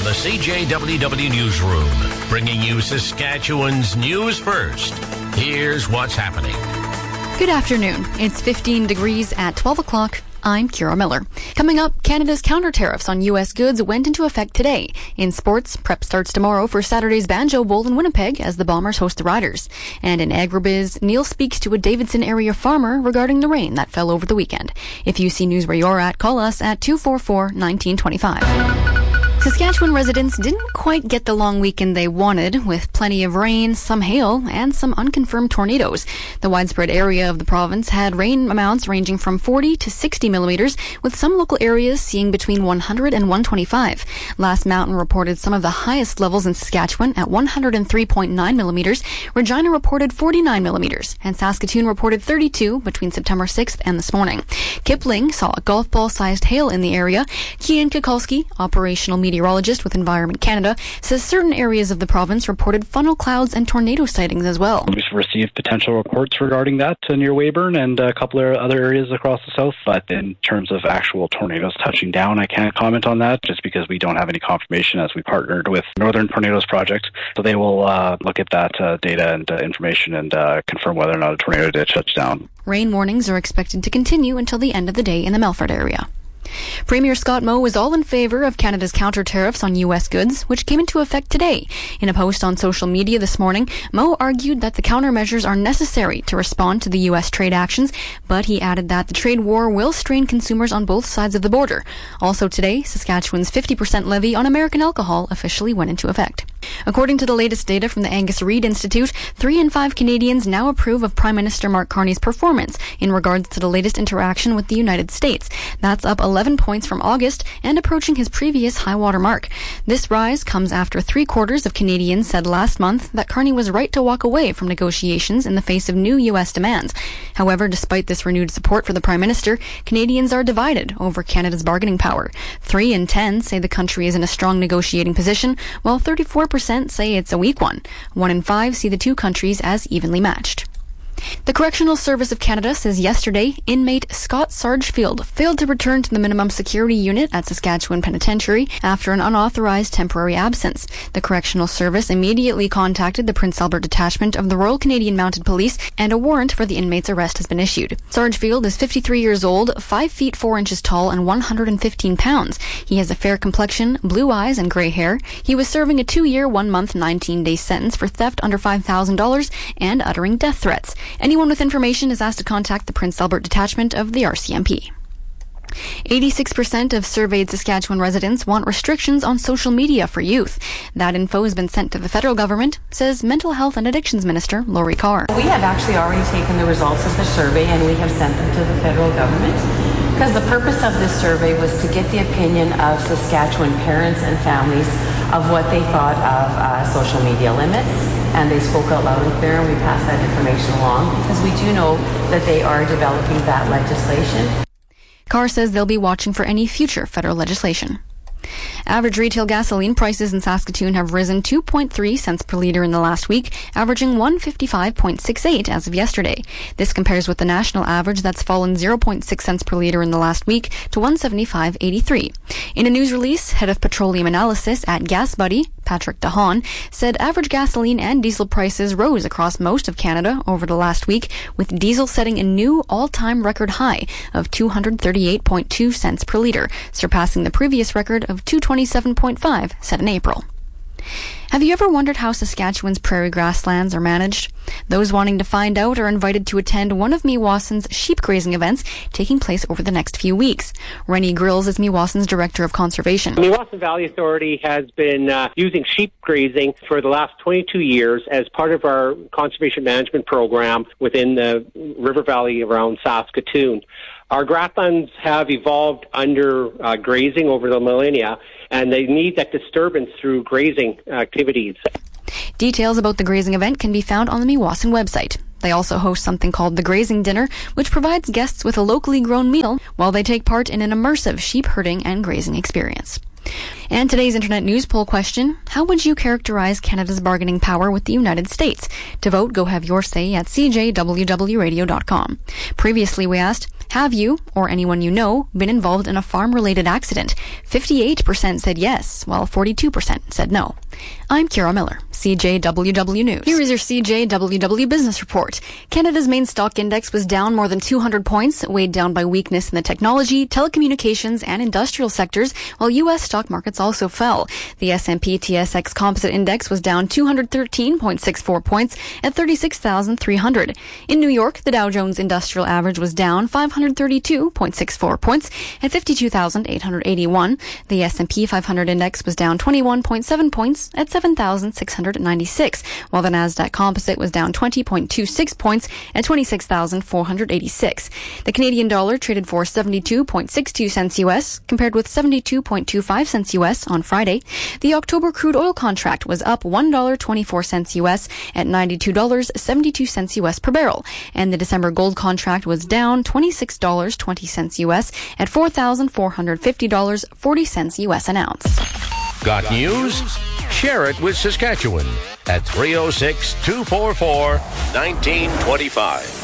the CJWW Newsroom, bringing you Saskatchewan's news first. Here's what's happening. Good afternoon. It's 15 degrees at 12 o'clock. I'm Kira Miller. Coming up, Canada's counter tariffs on U.S. goods went into effect today. In sports, prep starts tomorrow for Saturday's Banjo Bowl in Winnipeg as the Bombers host the Riders. And in agribiz, Neil speaks to a Davidson area farmer regarding the rain that fell over the weekend. If you see news where you're at, call us at 244-1925. Saskatchewan residents didn't quite get the long weekend they wanted, with plenty of rain, some hail, and some unconfirmed tornadoes. The widespread area of the province had rain amounts ranging from 40 to 60 millimeters, with some local areas seeing between 100 and 125. Last Mountain reported some of the highest levels in Saskatchewan at 103.9 millimeters. Regina reported 49 millimeters, and Saskatoon reported 32 between September 6th and this morning. Kipling saw a golf ball-sized hail in the area. Kian Kukulski, operational meteorologist with Environment Canada, says certain areas of the province reported funnel clouds and tornado sightings as well. We've received potential reports regarding that near Weyburn and a couple of other areas across the south, but in terms of actual tornadoes touching down, I can't comment on that just because we don't have any confirmation as we partnered with Northern Tornadoes Project. So they will look at that data and information and confirm whether or not a tornado did touch down. Rain warnings are expected to continue until the end of the day in the Melfort area. Premier Scott Moe is all in favour of Canada's counter tariffs on U.S. goods, which came into effect today. In a post on social media this morning, Moe argued that the countermeasures are necessary to respond to the U.S. trade actions, but he added that the trade war will strain consumers on both sides of the border. Also today, Saskatchewan's 50% levy on American alcohol officially went into effect. According to the latest data from the Angus Reid Institute, 3 in 5 Canadians now approve of Prime Minister Mark Carney's performance in regards to the latest interaction with the United States. That's up 11 points from August and approaching his previous high-water mark. This rise comes after 3/4 of Canadians said last month that Carney was right to walk away from negotiations in the face of new U.S. demands. However, despite this renewed support for the Prime Minister, Canadians are divided over Canada's bargaining power. 3 in 10 say the country is in a strong negotiating position, while 34% say it's a weak one. 1 in 5 see the two countries as evenly matched. The Correctional Service of Canada says yesterday inmate Scott Sargefield failed to return to the minimum security unit at Saskatchewan Penitentiary after an unauthorized temporary absence. The Correctional Service immediately contacted the Prince Albert Detachment of the Royal Canadian Mounted Police, and a warrant for the inmate's arrest has been issued. Sargefield is 53 years old, 5 feet 4 inches tall, and 115 pounds. He has a fair complexion, blue eyes, and grey hair. He was serving a 2-year, 1-month, 19-day sentence for theft under $5,000 and uttering death threats. Anyone with information is asked to contact the Prince Albert Detachment of the RCMP. 86% of surveyed Saskatchewan residents want restrictions on social media for youth. That info has been sent to the federal government, says Mental Health and Addictions Minister Laurie Carr. We have actually already taken the results of the survey and we have sent them to the federal government because the purpose of this survey was to get the opinion of Saskatchewan parents and families of what they thought of social media limits. And they spoke out loud and clear, and we passed that information along because we do know that they are developing that legislation. Carr says they'll be watching for any future federal legislation. Average retail gasoline prices in Saskatoon have risen 2.3 cents per litre in the last week, averaging 155.68 as of yesterday. This compares with the national average that's fallen 0.6 cents per litre in the last week to 175.83. In a news release, head of petroleum analysis at GasBuddy, Patrick DeHaan, said average gasoline and diesel prices rose across most of Canada over the last week, with diesel setting a new all-time record high of 238.2 cents per litre, surpassing the previous record of 227.5 set in April. Have you ever wondered how Saskatchewan's prairie grasslands are managed? Those wanting to find out are invited to attend one of Meewason's sheep grazing events taking place over the next few weeks. Rennie Grills is Meewason's Director of Conservation. Meewason Valley Authority has been using sheep grazing for the last 22 years as part of our conservation management program within the river valley around Saskatoon. Our grasslands have evolved under grazing over the millennia, and they need that disturbance through grazing activities. Details about the grazing event can be found on the Meewason website. They also host something called the Grazing Dinner, which provides guests with a locally grown meal while they take part in an immersive sheep herding and grazing experience. And today's Internet News poll question, how would you characterize Canada's bargaining power with the United States? To vote, go have your say at cjwwradio.com. Previously, we asked, Have you, or anyone you know, been involved in a farm-related accident? 58% said yes, while 42% said no. I'm Kira Miller, CJWW News. Here is your CJWW Business Report. Canada's main stock index was down more than 200 points, weighed down by weakness in the technology, telecommunications, and industrial sectors, while U.S. stock markets also fell. The S&P/TSX Composite Index was down 213.64 points at 36,300. In New York, the Dow Jones Industrial Average was down 532.64 points at 52,881. The S&P 500 Index was down 21.7 points at 7,696, while the Nasdaq Composite was down 20.26 points at 26,486. The Canadian dollar traded for 72.62 cents U.S., compared with 72.25 cents U.S. on Friday. The October crude oil contract was up $1.24 U.S. at $92.72 U.S. per barrel, and the December gold contract was down $26.20 U.S. at $4,450.40 U.S. an ounce. Got news? Share it with Saskatchewan at 306-244-1925.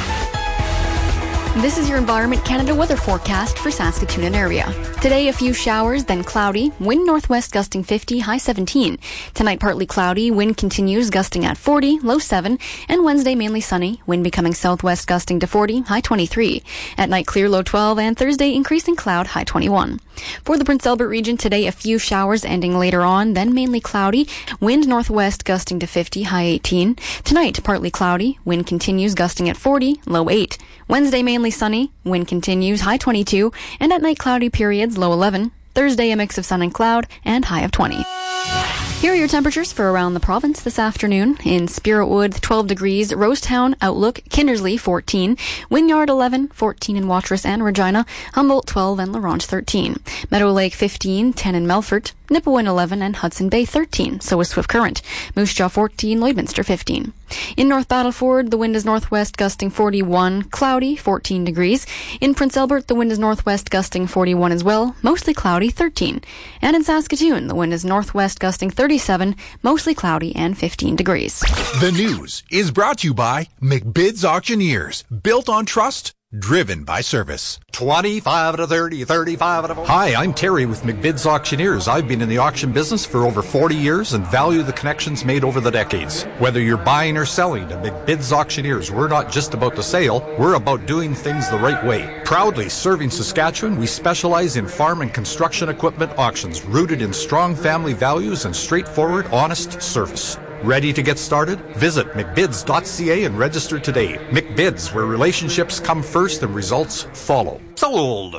This is your Environment Canada weather forecast for Saskatoon and area. Today, a few showers, then cloudy. Wind northwest gusting 50, high 17. Tonight, partly cloudy. Wind continues gusting at 40, low 7. And Wednesday, mainly sunny. Wind becoming southwest gusting to 40, high 23. At night, clear, low 12. And Thursday, increasing cloud, high 21. For the Prince Albert region today, a few showers ending later on, then mainly cloudy. Wind northwest gusting to 50, high 18. Tonight, partly cloudy. Wind continues gusting at 40, low 8. Wednesday, mainly sunny. Wind continues, high 22. And at night, cloudy periods, low 11. Thursday, a mix of sun and cloud, and high of 20. Here are your temperatures for around the province this afternoon. In Spiritwood, 12 degrees. Rosetown, Outlook, Kindersley, 14. Wynyard, 11. 14 in Watrous and Regina. Humboldt, 12. And La Ronge, 13. Meadow Lake, 15. 10 in Melfort. Nipawin, 11. And Hudson Bay, 13. So is Swift Current. Moose Jaw, 14. Lloydminster, 15. In North Battleford, the wind is northwest gusting 41. Cloudy, 14 degrees. In Prince Albert, the wind is northwest gusting 41 as well. Mostly cloudy, 13. And in Saskatoon, the wind is northwest gusting 37, mostly cloudy, and 15 degrees. The news is brought to you by McBid's Auctioneers. Built on trust, driven by service. 25 to 30, 35 to 40. Hi, I'm Terry with McBid's Auctioneers. I've been in the auction business for over 40 years and value the connections made over the decades. Whether you're buying or selling, at McBid's Auctioneers, we're not just about the sale, we're about doing things the right way. Proudly serving Saskatchewan, we specialize in farm and construction equipment auctions rooted in strong family values and straightforward, honest service. Ready to get started? Visit McBids.ca and register today. McBids, where relationships come first and results follow. Sold!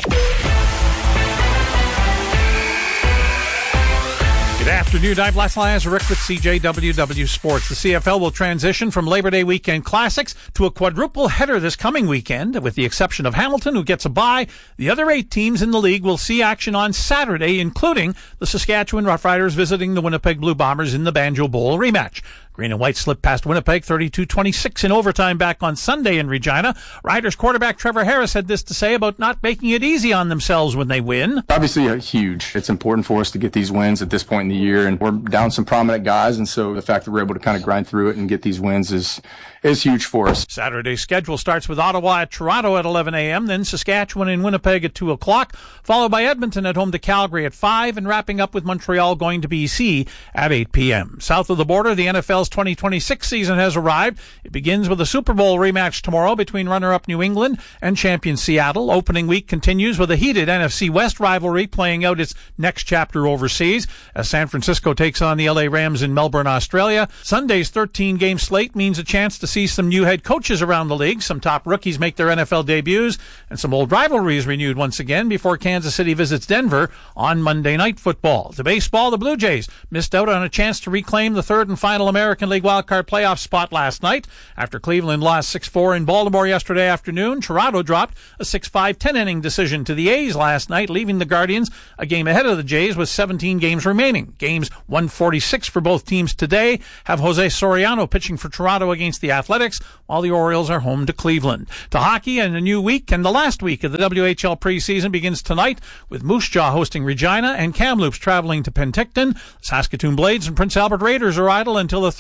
Good afternoon. I'm Les Lyons Rick with CJWW Sports. The CFL will transition from Labor Day weekend classics to a quadruple header this coming weekend. With the exception of Hamilton, who gets a bye, the other 8 teams in the league will see action on Saturday, including the Saskatchewan Roughriders visiting the Winnipeg Blue Bombers in the Banjo Bowl rematch. Green and White slipped past Winnipeg 32-26 in overtime back on Sunday in Regina. Riders quarterback Trevor Harris had this to say about not making it easy on themselves when they win. Obviously huge. It's important for us to get these wins at this point in the year, and we're down some prominent guys, and so the fact that we're able to kind of grind through it and get these wins is huge for us. Saturday's schedule starts with Ottawa at Toronto at 11 a.m., then Saskatchewan and Winnipeg at 2 o'clock, followed by Edmonton at home to Calgary at 5, and wrapping up with Montreal going to BC at 8 p.m. South of the border, the NFL's 2026 season has arrived. It begins with a Super Bowl rematch tomorrow between runner-up New England and champion Seattle. Opening week continues with a heated NFC West rivalry playing out its next chapter overseas as San Francisco takes on the LA Rams in Melbourne, Australia. Sunday's 13-game slate means a chance to see some new head coaches around the league. Some top rookies make their NFL debuts, and some old rivalries renewed once again before Kansas City visits Denver on Monday Night Football. To baseball, the Blue Jays missed out on a chance to reclaim the third and final American League wildcard playoff spot last night. After Cleveland lost 6-4 in Baltimore yesterday afternoon, Toronto dropped a 6-5 10-inning decision to the A's last night, leaving the Guardians a game ahead of the Jays with 17 games remaining. Games 146 for both teams today have Jose Soriano pitching for Toronto against the Athletics, while the Orioles are home to Cleveland. To hockey, and a new week, and the last week of the WHL preseason begins tonight with Moose Jaw hosting Regina and Kamloops traveling to Penticton. Saskatoon Blades and Prince Albert Raiders are idle until the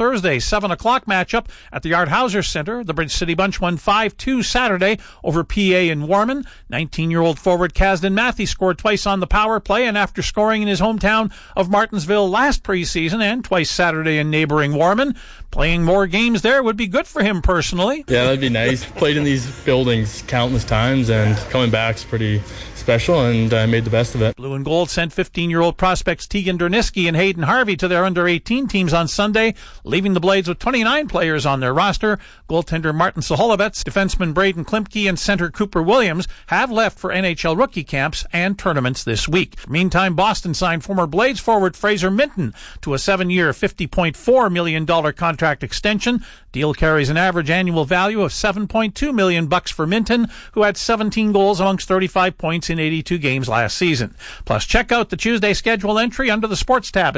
Thursday, 7 o'clock matchup at the Art Hauser Center. The Bridge City Bunch won 5-2 Saturday over PA in Warman. 19-year-old forward Kasdan Matthew scored twice on the power play, and after scoring in his hometown of Martinsville last preseason and twice Saturday in neighboring Warman, playing more games there would be good for him personally. Yeah, that'd be nice. Played in these buildings countless times, and coming back's pretty special, and I made the best of it. Blue and Gold sent 15-year-old prospects Tegan Derniski and Hayden Harvey to their under-18 teams on Sunday, leaving the Blades with 29 players on their roster. Goaltender Martin Soholovets, defenseman Braden Klimke, and center Cooper Williams have left for NHL rookie camps and tournaments this week. Meantime, Boston signed former Blades forward Fraser Minton to a 7-year, $50.4 million contract extension. Deal carries an average annual value of $7.2 million for Minton, who had 17 goals amongst 35 points in 82 games last season. Plus, check out the Tuesday schedule entry under the Sports tab at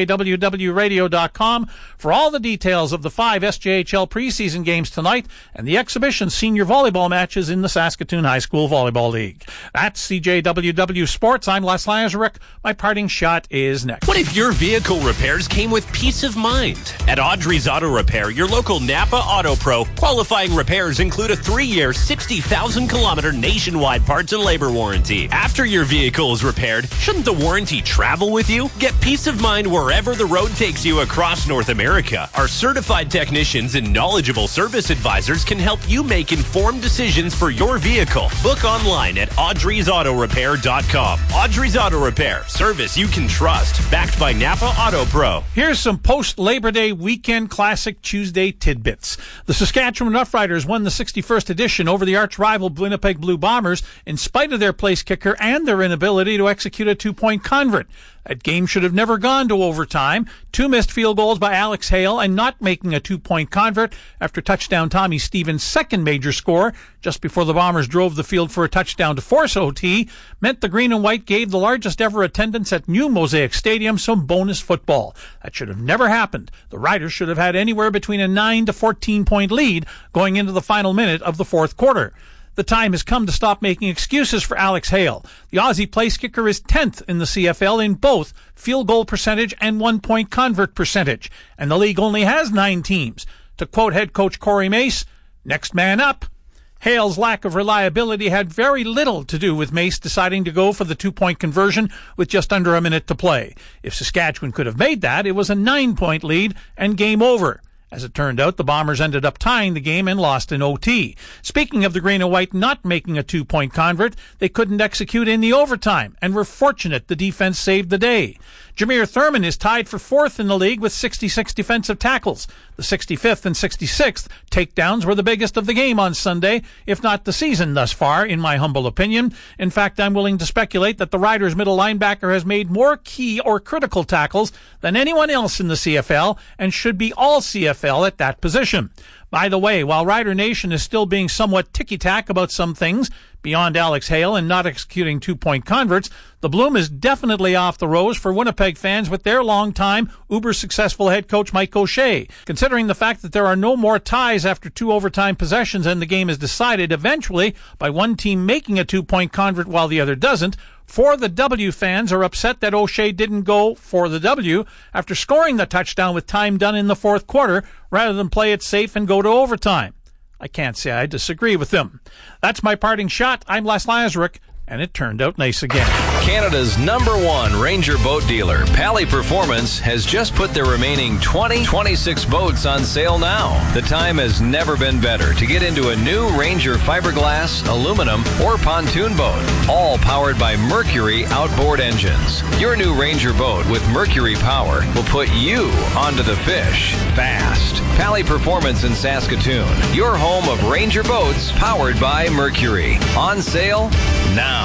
CJWWRadio.com for all the details of the 5 SJHL preseason games tonight and the exhibition senior volleyball matches in the Saskatoon High School Volleyball League. That's CJWW Sports. I'm Les Lazaruk. My parting shot is next. What if your vehicle repairs came with peace of mind? At Audrey's Auto Repair, your local Napa Auto Pro, qualifying repairs include a 3-year, 60,000-kilometer nationwide parts and labor warranty. After your vehicle is repaired, shouldn't the warranty travel with you? Get peace of mind wherever the road takes you across North America. Our certified technicians and knowledgeable service advisors can help you make informed decisions for your vehicle. Book online at audreysautorepair.com. Audrey's Auto Repair, service you can trust, backed by Napa Auto Pro. Here's some post-Labor Day weekend classic Tuesday tidbits. The Saskatchewan Roughriders won the 61st edition over the arch-rival Winnipeg Blue Bombers in spite of their place kicker and their inability to execute a 2-point convert. That game should have never gone to overtime. 2 missed field goals by Alex Hale and not making a 2-point convert after touchdown Tommy Stevens' second major score just before the Bombers drove the field for a touchdown to force OT meant the Green and White gave the largest ever attendance at New Mosaic Stadium some bonus football. That should have never happened. The Riders should have had anywhere between a 9 to 14-point lead going into the final minute of the fourth quarter. The time has come to stop making excuses for Alex Hale. The Aussie place kicker is 10th in the CFL in both field goal percentage and 1-point convert percentage, and the league only has 9 teams. To quote head coach Corey Mace, next man up. Hale's lack of reliability had very little to do with Mace deciding to go for the 2-point conversion with just under a minute to play. If Saskatchewan could have made that, it was a 9-point lead and game over. As it turned out, the Bombers ended up tying the game and lost in OT. Speaking of the Green and White not making a 2-point convert, they couldn't execute in the overtime and were fortunate the defense saved the day. Jameer Thurman is tied for 4th in the league with 66 defensive tackles. The 65th and 66th takedowns were the biggest of the game on Sunday, if not the season thus far, in my humble opinion. In fact, I'm willing to speculate that the Riders' middle linebacker has made more key or critical tackles than anyone else in the CFL and should be all CFL at that position. By the way, while Rider Nation is still being somewhat ticky-tack about some things, beyond Alex Hale and not executing 2-point converts, the bloom is definitely off the rose for Winnipeg fans with their long-time, uber-successful head coach Mike O'Shea. Considering the fact that there are no more ties after 2 overtime possessions and the game is decided eventually by one team making a 2-point convert while the other doesn't, For the W fans are upset that O'Shea didn't go for the W after scoring the touchdown with time done in the fourth quarter rather than play it safe and go to overtime. I can't say I disagree with them. That's my parting shot. I'm Les Lazaruk, and it turned out nice again. Canada's #1 Ranger boat dealer, Pally Performance, has just put their remaining 2026 boats on sale now. The time has never been better to get into a new Ranger fiberglass, aluminum, or pontoon boat, all powered by Mercury outboard engines. Your new Ranger boat with Mercury power will put you onto the fish fast. Pally Performance in Saskatoon, your home of Ranger boats powered by Mercury. On sale now.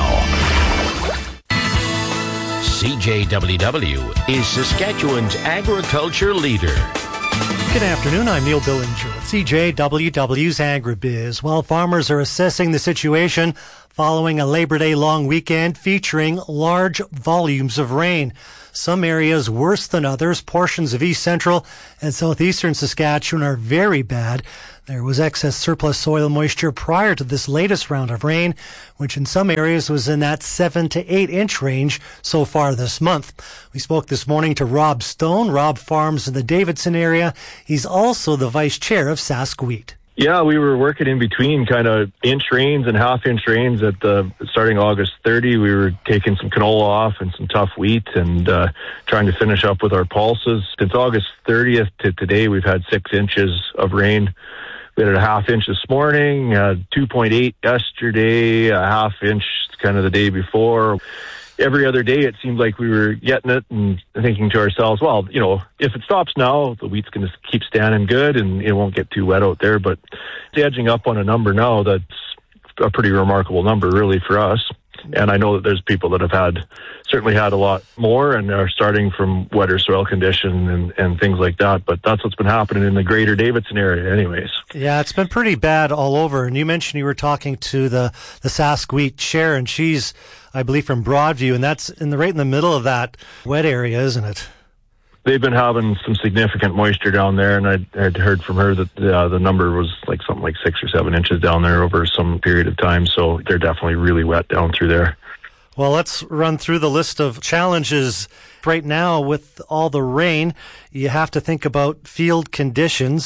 CJWW is Saskatchewan's agriculture leader. Good afternoon, I'm Neil Billinger with CJWW's AgriBiz. While farmers are assessing the situation following a Labor Day long weekend featuring large volumes of rain. Some areas worse than others. Portions of east central and southeastern Saskatchewan are very bad. There was excess surplus soil moisture prior to this latest round of rain, which in some areas was in that 7 to 8 inch range so far this month. We spoke this morning to Rob Stone. Rob farms in the Davidson area. He's also the vice chair of Sask Wheat. Yeah, we were working in between kind of inch rains and half-inch rains starting August 30. We were taking some canola off and some tough wheat and trying to finish up with our pulses. Since August 30th to today, we've had 6 inches of rain. We had a half inch this morning, 2.8 yesterday, a half inch kind of the day before. Every other day, it seemed like we were getting it and thinking to ourselves, well, if it stops now, the wheat's going to keep standing good and it won't get too wet out there. But it's edging up on a number now that's a pretty remarkable number, really, for us. And I know that there's people that have certainly had a lot more and are starting from wetter soil condition and things like that. But that's what's been happening in the greater Davidson area anyways. Yeah, it's been pretty bad all over. And you mentioned you were talking to the Sask Wheat chair, and she's, I believe, from Broadview, and that's right in the middle of that wet area, isn't it? They've been having some significant moisture down there, and I'd heard from her that the number was like something like 6 or 7 inches down there over some period of time. So they're definitely really wet down through there. Well, let's run through the list of challenges right now with all the rain. You have to think about field conditions.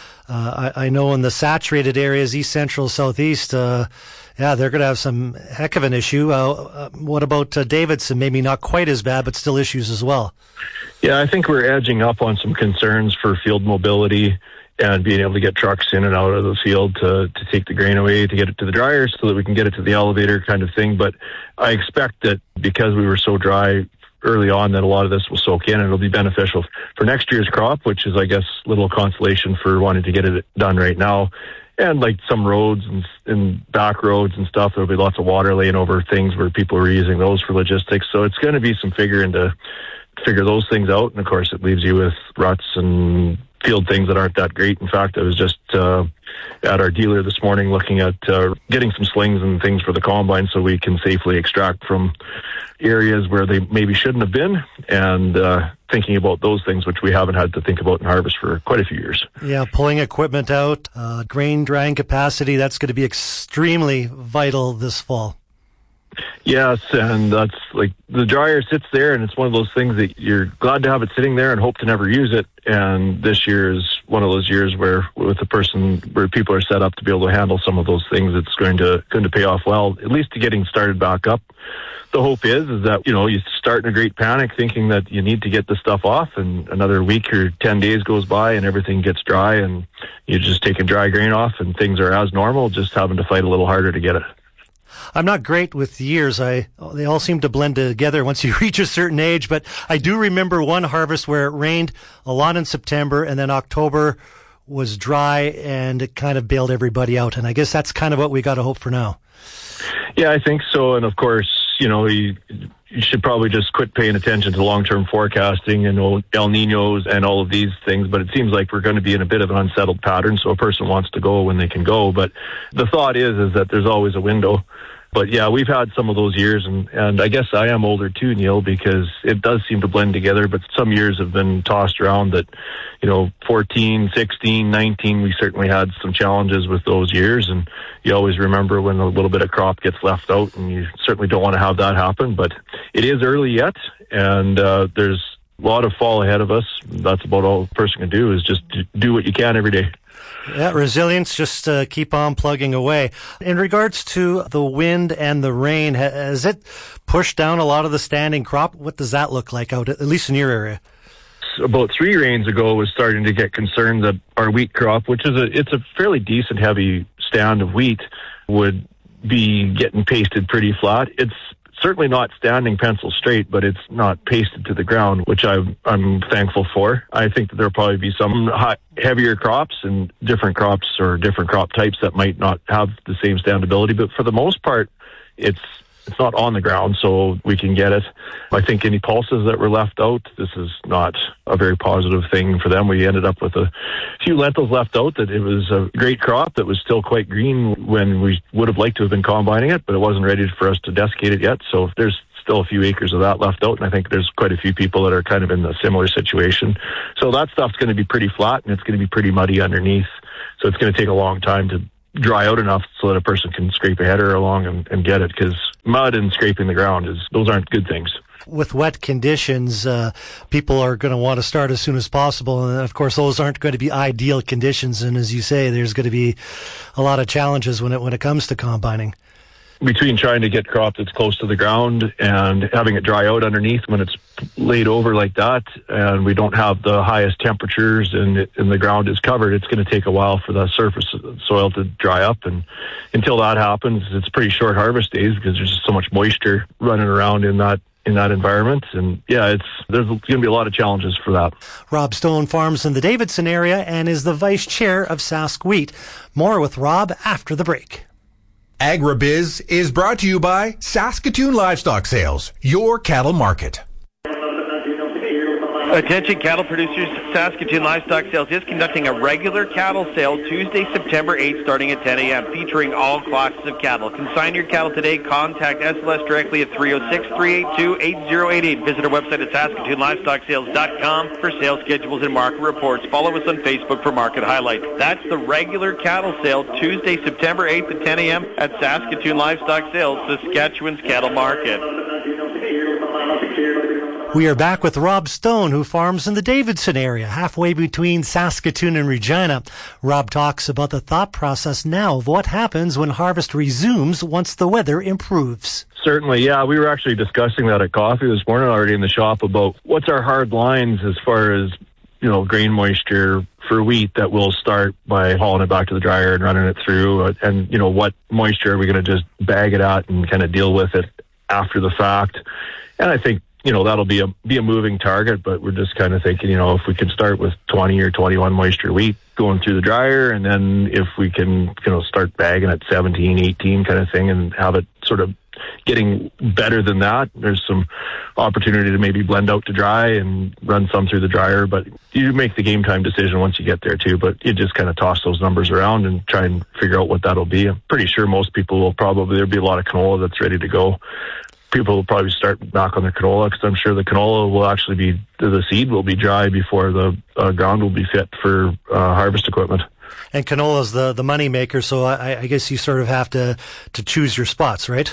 I know in the saturated areas, east central, southeast, they're going to have some heck of an issue. What about Davidson? Maybe not quite as bad, but still issues as well. Yeah, I think we're edging up on some concerns for field mobility and being able to get trucks in and out of the field to take the grain away, to get it to the dryer so that we can get it to the elevator kind of thing. But I expect that because we were so dry early on that a lot of this will soak in and it'll be beneficial for next year's crop, which is, I guess, little consolation for wanting to get it done right now. And like some roads and back roads and stuff, there'll be lots of water laying over things where people are using those for logistics. So it's going to be some figuring to figure those things out. And of course, it leaves you with ruts and field things that aren't that great. In fact, I was just at our dealer this morning looking at getting some slings and things for the combine so we can safely extract from areas where they maybe shouldn't have been, and thinking about those things which we haven't had to think about in harvest for quite a few years. Yeah, pulling equipment out, grain drying capacity, that's going to be extremely vital this fall. Yes, and that's like the dryer sits there, and it's one of those things that you're glad to have it sitting there and hope to never use it. And this year is one of those years where, with the person where people are set up to be able to handle some of those things, it's going to pay off well, at least to getting started back up. The hope is that, you start in a great panic thinking that you need to get the stuff off, and another week or 10 days goes by and everything gets dry and you're just taking dry grain off and things are as normal, just having to fight a little harder to get it. I'm not great with years. They all seem to blend together once you reach a certain age, but I do remember one harvest where it rained a lot in September and then October was dry and it kind of bailed everybody out. And I guess that's kind of what we got to hope for now. Yeah, I think so. And of course, you should probably just quit paying attention to long-term forecasting and El Niños and all of these things. But it seems like we're going to be in a bit of an unsettled pattern. So a person wants to go when they can go. But the thought is that there's always a window. But yeah, we've had some of those years, and I guess I am older too, Neil, because it does seem to blend together. But some years have been tossed around that, 14, 16, 19, we certainly had some challenges with those years. And you always remember when a little bit of crop gets left out, and you certainly don't want to have that happen. But it is early yet, and there's a lot of fall ahead of us. That's about all a person can do, is just do what you can every day. Yeah, resilience, just keep on plugging away. In regards to the wind and the rain, has it pushed down a lot of the standing crop? What does that look like out, at least in your area? About 3 rains ago, was starting to get concerned that our wheat crop, which is it's a fairly decent heavy stand of wheat, would be getting pasted pretty flat. It's certainly not standing pencil straight, but it's not pasted to the ground, which I'm thankful for. I think that there'll probably be some heavier crops and different crops or different crop types that might not have the same standability, but for the most part, it's it's not on the ground, so we can get it. I think any pulses that were left out, this is not a very positive thing for them. We ended up with a few lentils left out that it was a great crop that was still quite green when we would have liked to have been combining it, but it wasn't ready for us to desiccate it yet. So there's still a few acres of that left out, and I think there's quite a few people that are kind of in a similar situation. So that stuff's going to be pretty flat, and it's going to be pretty muddy underneath. So it's going to take a long time to dry out enough so that a person can scrape a header along and get it, because mud and scraping the ground, those aren't good things. With wet conditions, people are going to want to start as soon as possible. And of course, those aren't going to be ideal conditions. And as you say, there's going to be a lot of challenges when it comes to combining. Between trying to get crop that's close to the ground and having it dry out underneath when it's laid over like that, and we don't have the highest temperatures and the ground is covered, it's going to take a while for the surface soil to dry up. And until that happens, it's pretty short harvest days because there's just so much moisture running around in that environment. And there's going to be a lot of challenges for that. Rob Stone farms in the Davidson area and is the vice chair of Sask Wheat. More with Rob after the break. AgriBiz is brought to you by Saskatoon Livestock Sales, your cattle market. Attention cattle producers, Saskatoon Livestock Sales is conducting a regular cattle sale Tuesday, September 8th, starting at 10 a.m., featuring all classes of cattle. Consign your cattle today. Contact SLS directly at 306-382-8088. Visit our website at SaskatoonLivestockSales.com for sales schedules and market reports. Follow us on Facebook for market highlights. That's the regular cattle sale Tuesday, September 8th at 10 a.m. at Saskatoon Livestock Sales, Saskatchewan's cattle market. We are back with Rob Stone, who farms in the Davidson area, halfway between Saskatoon and Regina. Rob talks about the thought process now of what happens when harvest resumes once the weather improves. Certainly, yeah. We were actually discussing that at coffee this morning already in the shop about what's our hard lines as far as, grain moisture for wheat that we'll start by hauling it back to the dryer and running it through. And, what moisture are we going to just bag it out and kind of deal with it after the fact? And I think, that'll be a moving target, but we're just kind of thinking, if we could start with 20 or 21 moisture wheat going through the dryer, and then if we can, start bagging at 17, 18 kind of thing and have it sort of getting better than that, there's some opportunity to maybe blend out to dry and run some through the dryer. But you make the game time decision once you get there too, but you just kind of toss those numbers around and try and figure out what that'll be. I'm pretty sure most people will there'll be a lot of canola that's ready to go. People will probably start back on their canola because I'm sure the canola will actually the seed will be dry before the ground will be fit for harvest equipment. And canola is the money maker, so I guess you sort of have to choose your spots, right?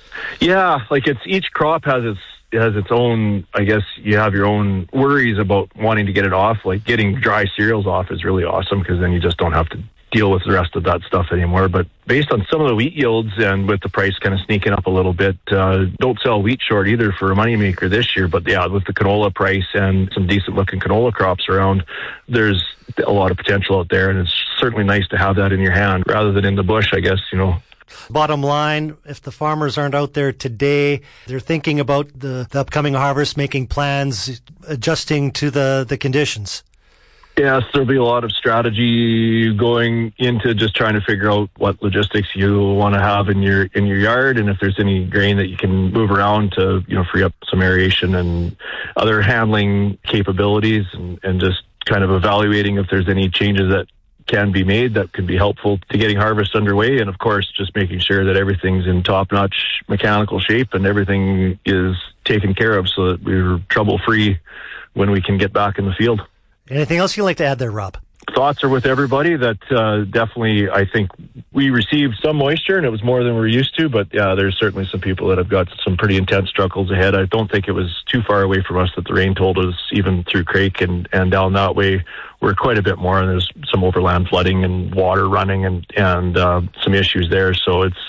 Yeah, each crop has its own. I guess you have your own worries about wanting to get it off. Like getting dry cereals off is really awesome because then you just don't have to deal with the rest of that stuff anymore. But based on some of the wheat yields and with the price kind of sneaking up a little bit, don't sell wheat short either for a moneymaker this year. But yeah, with the canola price and some decent looking canola crops around, there's a lot of potential out there, and it's certainly nice to have that in your hand rather than in the bush, I guess, Bottom line, if the farmers aren't out there today, they're thinking about the upcoming harvest, making plans, adjusting to the conditions. Yes, there'll be a lot of strategy going into just trying to figure out what logistics you want to have in your yard, and if there's any grain that you can move around to free up some aeration and other handling capabilities, and just kind of evaluating if there's any changes that can be made that could be helpful to getting harvest underway. And of course, just making sure that everything's in top-notch mechanical shape and everything is taken care of so that we're trouble-free when we can get back in the field. Anything else you'd like to add there, Rob? Thoughts are with everybody that definitely, I think we received some moisture and it was more than we're used to, but yeah, there's certainly some people that have got some pretty intense struggles ahead. I don't think it was too far away from us that the rain told us, even through Crake and down that way, we're quite a bit more, and there's some overland flooding and water running and some issues there. So it's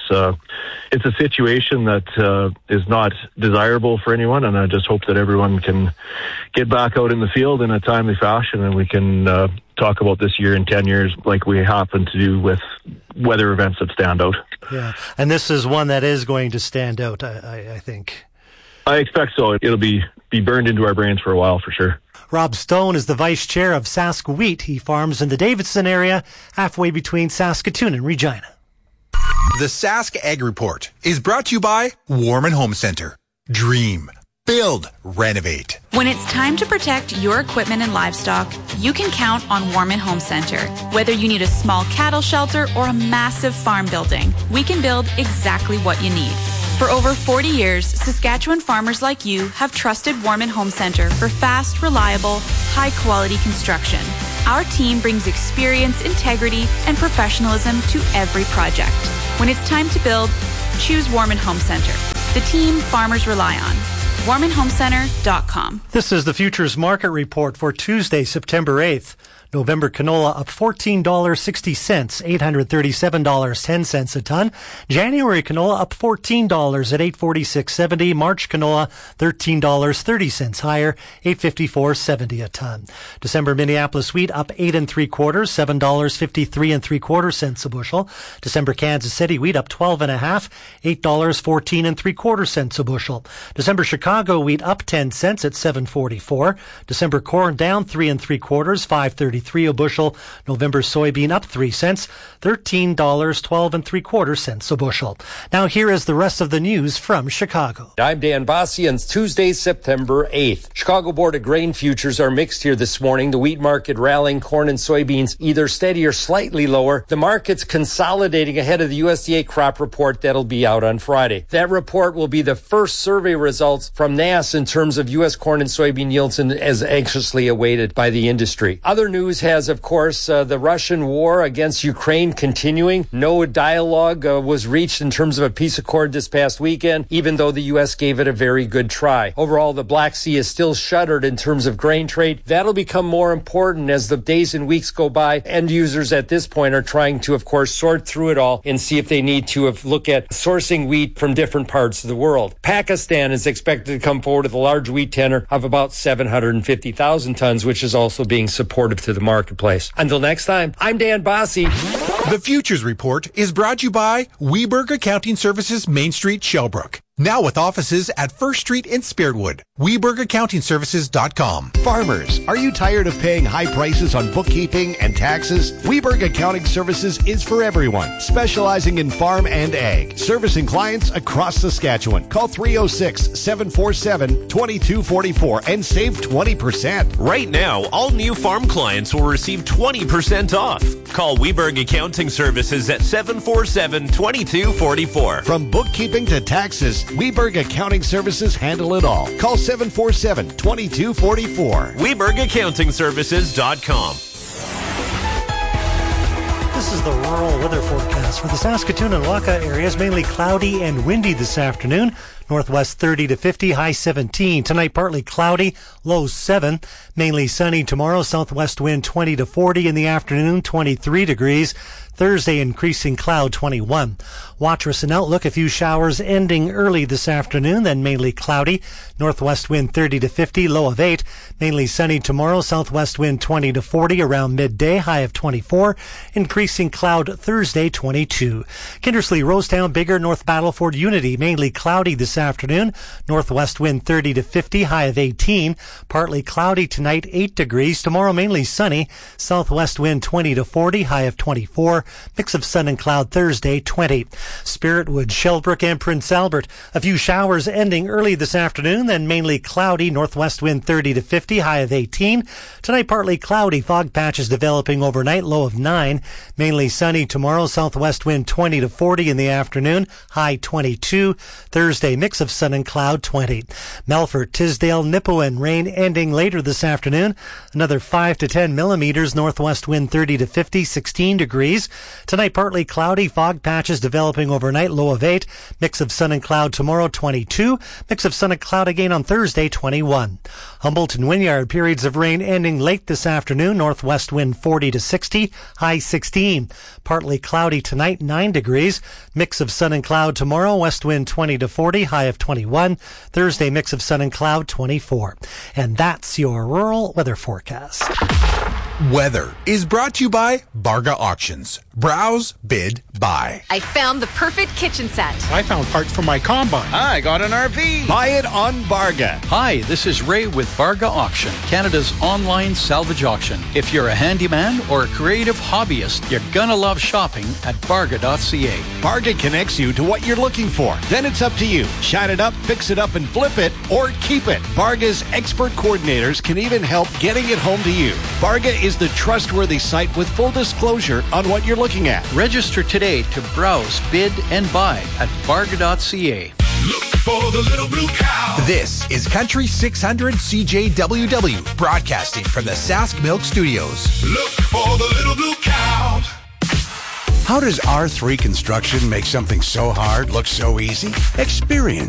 a situation that is not desirable for anyone, and I just hope that everyone can get back out in the field in a timely fashion, and we can talk about this year in 10 years like we happen to do with weather events that stand out. Yeah, and this is one that is going to stand out, I think. I expect so. It'll be burned into our brains for a while, for sure. Rob Stone is the vice chair of Sask Wheat. He farms in the Davidson area, halfway between Saskatoon and Regina. The Sask Ag Report is brought to you by Warman Home Center. Dream. Build. Renovate. When it's time to protect your equipment and livestock, you can count on Warman Home Center. Whether you need a small cattle shelter or a massive farm building, we can build exactly what you need. For over 40 years, Saskatchewan farmers like you have trusted Warman Home Center for fast, reliable, high-quality construction. Our team brings experience, integrity, and professionalism to every project. When it's time to build, choose Warman Home Center, the team farmers rely on. WarmanHomeCenter.com. This is the Futures Market Report for Tuesday, September 8th. November canola up $14.60, $837.10 a ton. January canola up $14 at $846.70. March canola $13.30 higher, $854.70 a ton. December Minneapolis wheat up 8 3/4, $7.53 3/4 a bushel. December Kansas City wheat up 12 1/2, $8.14 3/4 a bushel. December Chicago wheat up 10 cents at $7.44. December corn down 3 3/4, $5.33 a bushel. November soybean up 3 cents, $13.12 3/4 a bushel. Now here is the rest of the news from Chicago. I'm Dan Bossie, and it's Tuesday, September 8th. Chicago Board of Grain futures are mixed here this morning. The wheat market rallying, corn and soybeans either steady or slightly lower. The market's consolidating ahead of the USDA crop report that'll be out on Friday. That report will be the first survey results from NASS in terms of U.S. corn and soybean yields, and as anxiously awaited by the industry. Other news has, of course, the Russian war against Ukraine continuing. No dialogue was reached in terms of a peace accord this past weekend, even though the U.S. gave it a very good try. Overall, the Black Sea is still shuttered in terms of grain trade. That'll become more important as the days and weeks go by. End users at this point are trying to, of course, sort through it all and see if they need to look at sourcing wheat from different parts of the world. Pakistan is expected to come forward with a large wheat tender of about 750,000 tons, which is also being supportive to the marketplace. Until next time, I'm Dan Bossie. The Futures Report is brought to you by Weberg Accounting Services, Main Street, Shellbrook. Now with offices at First Street in Spiritwood. WebergAccountingServices.com. Farmers, are you tired of paying high prices on bookkeeping and taxes? Weberg Accounting Services is for everyone, specializing in farm and ag, servicing clients across Saskatchewan. Call 306-747-2244 and save 20%. Right now, all new farm clients will receive 20% off. Call Weberg Accounting Services at 747-2244. From bookkeeping to taxes, Weberg Accounting Services handle it all. Call 747-2244. WebergAccountingServices.com. This is the rural weather forecast for the Saskatoon and Waka areas. Mainly cloudy and windy this afternoon. Northwest 30 to 50, high 17. Tonight, partly cloudy, low 7. Mainly sunny tomorrow. Southwest wind 20 to 40 in the afternoon, 23 degrees. Thursday, increasing cloud, 21. Watch and outlook, a few showers ending early this afternoon, then mainly cloudy. Northwest wind 30 to 50, low of 8. Mainly sunny tomorrow. Southwest wind 20 to 40 around midday, high of 24. Increasing cloud Thursday, 22. Kindersley, Rosetown, Bigger, North Battleford, Unity, mainly cloudy this afternoon. Northwest wind 30 to 50, high of 18. Partly cloudy tonight, 8 degrees. Tomorrow, mainly sunny. Southwest wind 20 to 40, high of 24. Mix of sun and cloud Thursday, 20. Spiritwood, Shellbrook, and Prince Albert. A few showers ending early this afternoon, then mainly cloudy. Northwest wind 30 to 50, high of 18. Tonight, partly cloudy. Fog patches developing overnight, low of 9. Mainly sunny tomorrow. Southwest wind 20 to 40 in the afternoon, high 22. Thursday, mix of sun and cloud, 20. Melfort, Tisdale, Nipawin, rain ending later this afternoon. Another 5 to 10 millimeters. Northwest wind 30 to 50, 16 degrees. Tonight, partly cloudy. Fog patches developing overnight, low of 8. Mix of sun and cloud tomorrow, 22. Mix of sun and cloud again on Thursday, 21. Humboldt and Wynyard, periods of rain ending late this afternoon. Northwest wind 40 to 60, high 16. Partly cloudy tonight, 9 degrees. Mix of sun and cloud tomorrow. West wind 20 to 40, high of 21. Thursday, mix of sun and cloud, 24. And that's your rural weather forecast. Weather is brought to you by Barga Auctions. Browse, bid, buy. I found the perfect kitchen set. I found parts for my combine. I got an RV. Buy it on Barga. Hi, this is Ray with Barga Auction, Canada's online salvage auction. If you're a handyman or a creative hobbyist, you're gonna love shopping at Barga.ca. Barga connects you to what you're looking for. Then it's up to you. Shine it up, fix it up, and flip it, or keep it. Barga's expert coordinators can even help getting it home to you. Barga is the trustworthy site with full disclosure on what you're looking at. Register today to browse, bid, and buy at Barga.ca. Look for the little blue cow. This is Country 600 CJWW, broadcasting from the Sask Milk Studios. Look for the little blue cow. How does R3 Construction make something so hard look so easy? Experience